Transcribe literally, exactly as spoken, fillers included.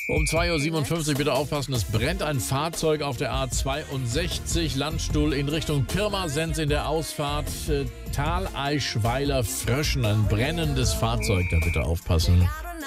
Um zwei Uhr siebenundfünfzig bitte aufpassen, es brennt ein Fahrzeug auf der A zweiundsechzig, Landstuhl in Richtung Pirmasens in der Ausfahrt äh, Thaleischweiler Fröschen. Ein brennendes Fahrzeug, da bitte aufpassen.